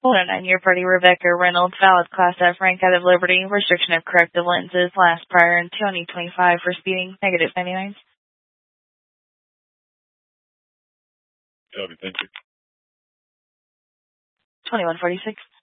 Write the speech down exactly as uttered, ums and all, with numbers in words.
one oh nine, your party, Rebecca Reynolds, valid Class F, rank out of Liberty, restriction of corrective lenses, last prior in twenty twenty-five for speeding, negative ninety-nine. Copy, thank you. twenty-one forty-six.